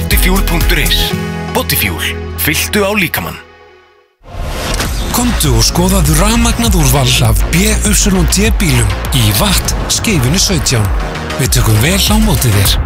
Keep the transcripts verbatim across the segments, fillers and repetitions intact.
bodyfuel punktur is. Bodyfuel, fylltu á líkamann. Komdu og skoðaðu rafmagnað úrval af B Y D bílum í Watt Skeifunni sautján. Við tökum vel á móti þér.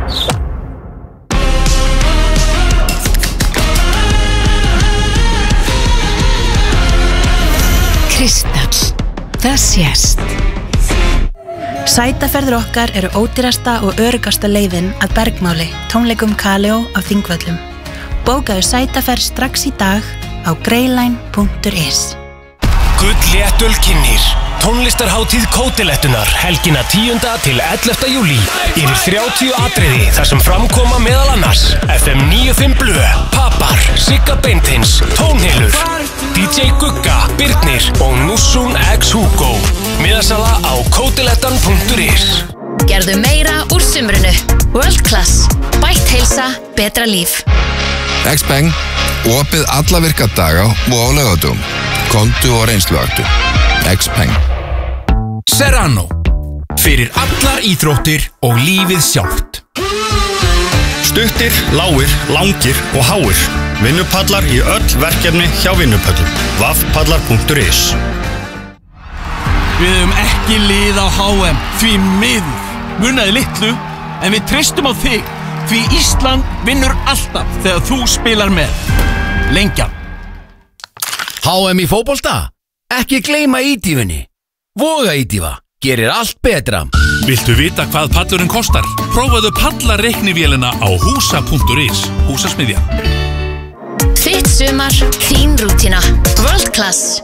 Kristall, það sést. Sætaferðir okkar eru ódýrasta og öruggasta leiðin að Bergmáli, tónleikum Kaleo á Þingvöllum. Bókaðu sætaferð strax í dag á greyline punktur is. Gullléttöl kynnir tónlistarhátíð Kótilettunar helgina tíunda til ellefta júlí. Yfir þrjátíu atriði þar sem framkoma meðal annars F M níutíu og fimm Blö, Papar, Sigga Beintins, Tónhylur, D J Gugga, Birnir og Nussun X Hugo. Miðasala á kótilettan punktur is. Gerðu meira úr sumrinu. World Class. Bætt heilsa, betra líf. X-Bang, opið alla virka daga og á laugardögum. Komdu og reynsluaktu. X-Bang. Serrano. Fyrir allar íþróttir og lífið sjálft. Stuttir, lágir, langir og háir. Vinnupallar í öll verkefni hjá Vinnupallum. vaffpallar punktur is. Við höfum ekki lið á H M, því miður. Munaði litlu, en við treystum á þig, því Ísland vinnur alltaf þegar þú spilar með. Lengjan. H M í fótbolta? Ekki gleyma ídífunni. Voga ídífa, gerir allt betra. Viltu vita hvað pallurinn kostar? Prófaðu pallareiknivélina á húsa punktur is. Húsasmiðjan. Þitt sumar, þín rútína. World Class.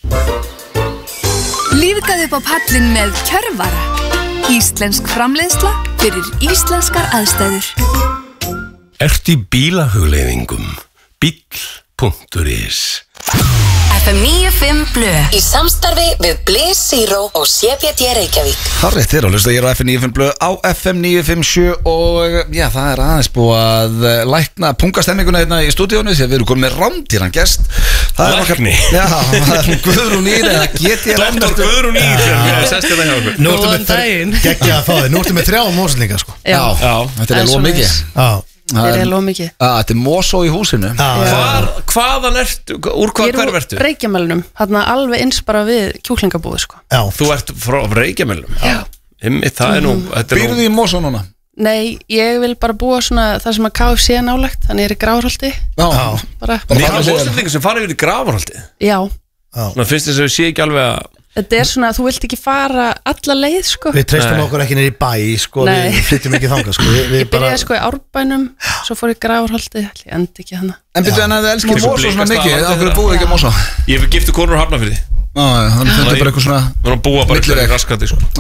Lífgaðu upp á pallin með Kjörvara. Íslensk framleiðsla fyrir íslenskar aðstæður. Ertu í bílahugleiðingum? Bíll punktur is. F M níutíu og fimm Blö í samstarfi við Bliss Zero og C B D Reykjavík. Það rétt þér að hlusta hér á F M níutíu og fimm Blö á F M níutíu og fimm sjö og já, það er aðeins búið að lækna pungastemminguna hérna í stúdíónu því að við erum komið með rándýran gest. Lækni? Já, það er Guðrún Ýr eða get ég Doktor Guðrún Ýr sem sest hérna hjá okkur. Góðan daginn. Gekkja að fá þig, nú ertu með þrjá móslinga sko. Já, þetta er alveg mikið. Já. Þetta er alveg mikið. Þetta er mosó í húsinu. Hvar, hvaðan ertu, úr hvað hverf ertu? Ég er úr Reykjamælunum, þarna alveg eins bara við kjúklingabúið sko. Já. Þú ert frá Reykjamælunum? Já. Einmitt, það er nú... Býrðu í mosó núna? Nei, ég vil bara búa svona það sem að K F C er nálægt, þannig ég er í Grafarholti. Já. Bara. Það er mósendingar sem fara yfir í Grafarholti? Já. Ná finnst þess að við sé ekki alveg að... Þetta er svona að þú vilt ekki fara alla leið sko. Við treystum okkur ekki niður í bæ sko, Nei. við flyttum ekki þangað sko. Við, við Ég byrjaði sko í Árbænum, svo fór ég Grafarholti, ég endi ekki hana. En byrju en að þið elskir mosó svona mikið, af hverju búið ekki að mosó? Ég hef giftu konur Hafnarfirði. Já, þannig þetta er bara eitthvað svona... Við erum búa bara eitthvað raskati sko.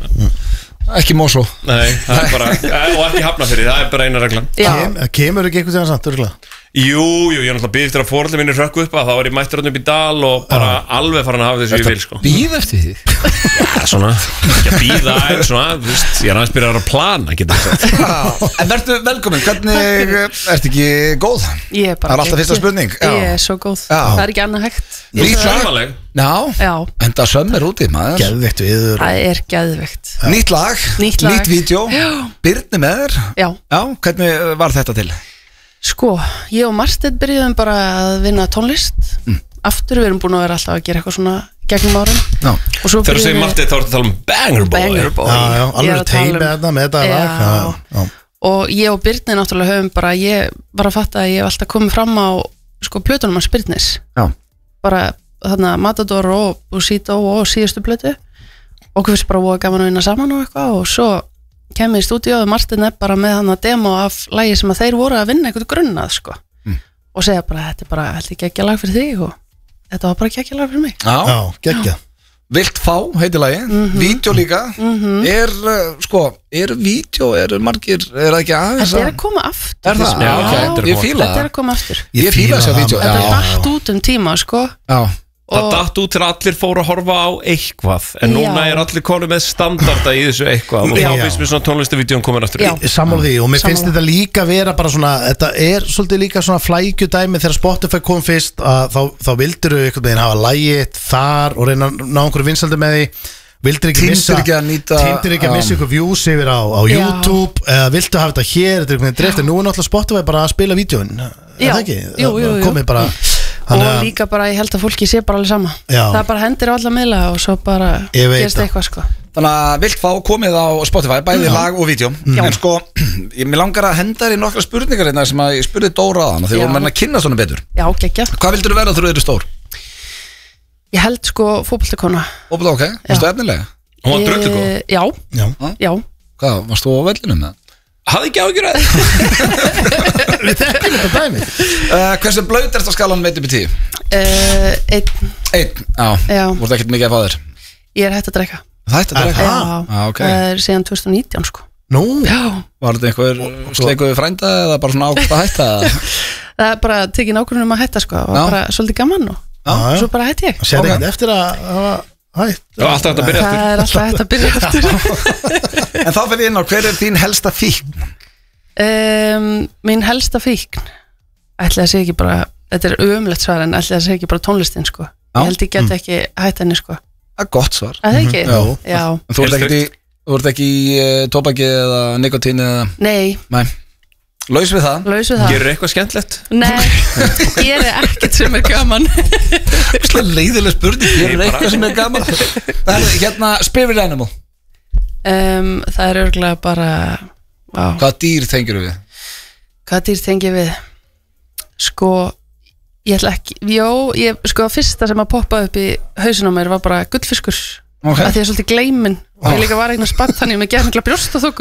Já, ekki mosó. Nei, það er bara, og ekki Hafnarfirði, það er bara eina reglan. Kem, Kemur ekki eitthvað sem samt, örgulega? Jú, jú, ég er náttúrulega býð eftir að foreldrar mínir hrökku upp að þá var ég mættur upp í dal og bara alveg farin að hafa þessu ég vil sko. Býð eftir því? Já, svona, ekki að býða en svona, þú veist, ég er aðeins byrjað að plana, getur það sagt. En verður velkomin, hvernig, ertu ekki góð? Ég er bara Það er alltaf fyrsta spurning. Ég er svo góð, það er ekki annað hægt. Nýtt lag? Já. En það sömmir úti, maður. Geðveikt viður. Það er geðveikt. Nýtt lag, Nýtt lag. nýtt vídeo, Birni með þér. Já. Já, hvernig var þetta til? Sko, ég og Marsteinn byrjuðum bara að vinna tónlist mm. Aftur, við erum búin að vera alltaf að gera eitthvað svona gegnum árum. Já. Og svo Þegar þú segir Marteinn þá ertu að tala um Banger Boy. Banger Boy. Já, já, alveg Ég er að tala teimi um- þetta með þetta lag. Já. Já, já. Og ég og Birnir náttúrulega höfum bara, ég var að fatta að ég hef alltaf komið fram á sko plötunum hans Birnis. Já. Bara þarna Matador og Busito og síðustu plötu. Og okkur finnst bara voða gaman að vinna saman og eitthvað og svo kemur í stúdíu og Martin er bara með hann að demo af lagi sem að þeir voru að vinna eitthvað grunnað sko. Mm. Og segja bara, þetta er bara, þetta er geggja lag fyrir þig og þetta var bara geggja lag fyrir mig. Já, Já, geggja. Vilt fá, heitir lagi, Mhm. vídeo líka. Mhm. Er, uh, sko, er vídeo, er margir, er það ekki aðeins Þetta er að koma aftur. Er það? Já, ok, ég fíla Þetta er að koma aftur. Ég fíla þess að vídeo. Þetta Já. er dætt út um tíma sko. Já. Það datt út til að allir fóru að horfa á eitthvað en núna Já. er allir konur með standarda í þessu eitthvað og Já. þá finnst mér svona tónlistavídeón komin aftur Já. Sammála því og mér Sammála. finnst þetta líka vera bara svona, þetta er svolítið líka svona flækjudæmi þegar Spotify kom fyrst að þá, þá vildur þau einhvern veginn hafa lagið þar og reyna að ná einhverju vinsaldi með því vildir ekki Týndir missa ekki að nýta- Týndir ekki að missa Já. ykkur views yfir á, á Já. YouTube eða viltu hafa þetta hér, þetta er einhvern veginn dreift en nú er náttúrulega Spotify bara að spila vídjóin er Já. það ekki? Jú, jú, jú. Komið bara Og þannig að- líka bara, ég held að fólki sé bara alveg sama Já. Það bara hendir á alla miðla og svo bara Ég veit gerst það. eitthvað sko Þannig að vilt fá komið á Spotify, bæði Já. lag og vídeo Já. En sko, ég mér langar að henda þér í nokkra spurningar hérna sem að ég spurði Dóra á hann og þegar Já. vorum að kynna svona betur Já, geggja Hvað vildur þú vera þegar þú eru stór? Ég held sko fótboltakona Óbúða, ok, varstu efnilega? Hún var drullugóð? Ég- Já, Já. já Hvað, varstu á vellinum með það? Hafði ekki ágjur að Við þekkjum þetta dæmi uh, Hversu blöyt er þetta skalan með upp í tíu? uh, Einn Einn, já, Já. Vorstu ekkert mikið að fá þér? Ég er hægt að drekka Það hætti að drekka? Já, Já, ok það er síðan tvö þúsund og nítján sko Nú? Já. Var þetta einhver sleikuði frænda eða bara svona ákvæmt að hætta? Það er bara tekið nákvæmum að hætta sko og Já. bara svolítið gaman og Já, já. svo bara hætti ég Sér okay. ekkert eftir að hafa hætt Það er alltaf hægt að byrja Það er alltaf hægt að byrja aftur En þá fyrir ég inn á, hver er þín helsta fíkn? um, Mín helsta fíkn ætli að segja ekki bara, þetta er ömlegt svar en ætli að segja ekki bara tónlistin sko Já. Ég held ég get ekki hætt henni sko Það er gott svar Er það ekki? Já. Já. En þú ert ekki, þú ert ekki í uh, tóbaki eða nikotín eða Nei, Nei Laus við það laus við það Gerur eitthvað skemmtilegt? Nei, gerir ekkert sem er gaman Slega leiðileg spurning Gerur eitthvað sem er gaman Það er hérna Spirit Animal um, Það er örgulega bara wow. Hvaða dýr tengir við? Hvaða dýr tengi við? Sko, ég ætla ekki Jó, ég, sko, fyrsta sem að poppa upp í hausinn á mér var bara gullfiskur Ok. Að því að svolítið gleymin og ég líka var eigin að spann þannig að mér gerði mikla brjóstaþóku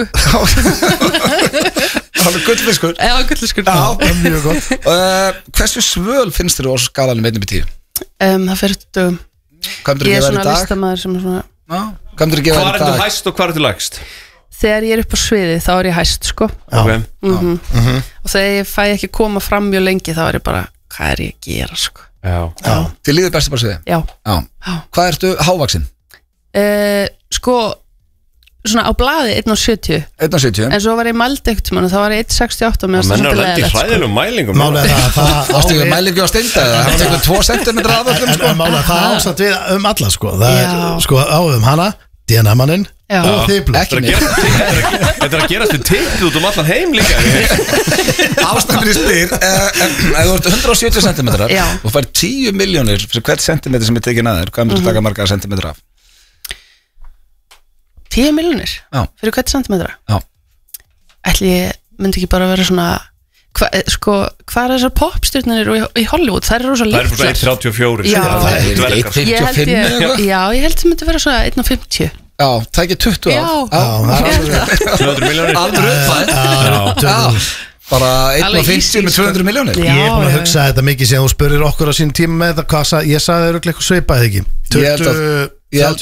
Það er gullfiskur Já, gullfiskur Já, mjög gott uh, Hversu svöl finnst þér á skalanum einn upp í tíu? um, Það fyrir dögum Hvað myndir Ég þú er gefa þér í svona dag? listamaður sem er svona Já. Hvað myndir þú gefa Hvað þér er í þú dag? hæst og hvað er þú lægst? Þegar ég er upp á sviði þá er ég hæst sko Ok. mm Og þegar ég fæ ekki koma fram mjög lengi þá er ég bara, hvað er ég að gera sko Já. Já. Þið líður best að bara sviði? Já, Já. Hvað ertu hávaksin? uh, Sko, svona á blaði einn og sjötíu einn og sjötíu En svo var ég mæld ekkert mann og þá var ég einn sextíu og átta Það menn er að lendi hræðilegum mælingum Málega það, það Ástu ekki mælingu á steinda eða? Það tekur tvo sentimetra af öllum sko Málega það ásatt við um alla sko Það er Já. sko á um hana D N A-manninn Já. og þiblu Ekki mér Þetta er að gerast við tippið út um allan heim líka Ástæður í spyr uh, Ef þú ert hundrað og sjötíu sentimetrar Já. og fær tíu miljónir fyrir hvert sentimetri sem er tekin að þér, hvað myndir þú taka marga sentimetra af? tíu milljónir Já. fyrir hvert sentimetra Já. Ætli ég myndi ekki bara vera svona hva, eh, sko, hvað er þessar popstjörnir í, í Hollywood, þær eru rosa Það er litlar fyrir eitt þrjátíu og fjögur Já. Það er Dvergar. eitt fimmtíu Ég og held fimm ég, eða eitthvað? já, ég held það myndi vera svona einn og fimmtíu Já, tækið tuttugu Já. af Já, það er alveg tvö hundruð milljónir Aldur upp það Bara einn og Alveg fimmtíu easy, með tvö hundruð miljónir Já. Ég er búin að já, hugsa þetta mikið sem þú spurðir okkur á sín tíma með það hvað sa- ég sagði þér eitthvað sveipaði ekki Ég held að- tuttugu, ég held-